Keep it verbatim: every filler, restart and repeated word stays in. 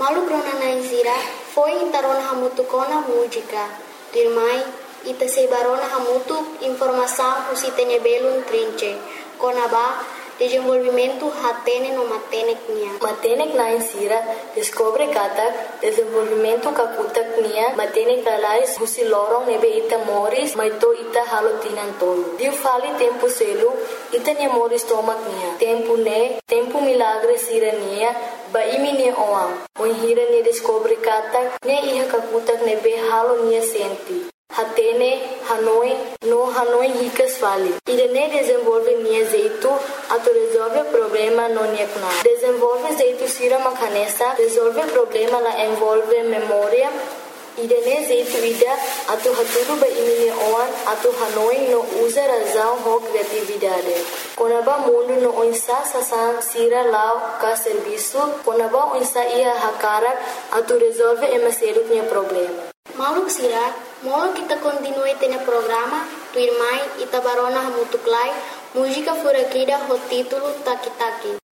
Malu grona na isira, foi intarona hamutu kona música. Dirmai, ita sebarona hamutu informação usitene belun trinche. Kona ba, desenvolvimento hatene no matenek nia. Matenek na insira, descobre katak, desenvolvimento kakutak nia, matenek lalais husi lorong nebe ita moris, maito ita halotinan tolo. Diu fali tempo selu, ita nia moris tomak nia. Tempo ne, tempo milagre sira nia, ba imi nia oam. Moihira nia descobre katak, nia iha kakutak nebe halo nia senti. Hatene, Hanoi, no Hanoi ricas fali. Irene desenvolve nia zeito, ato resolve problema no nia kuna. Desenvolve zeito sira makanesa, resolve problema la envolve memória. Irene zeito ida, ato haturu ba imine oan, ato Hanoi no usa razão ho criatividade. Konaba mundo no onsa sasan sira lao ka serviço, konaba onsa ia hakarak, ato resolve emaseluk nia problema. Mauluk sira, molo kita continue tene programa, tu irmai ita barona hamutuklai, música furakida ho título Taki Taki.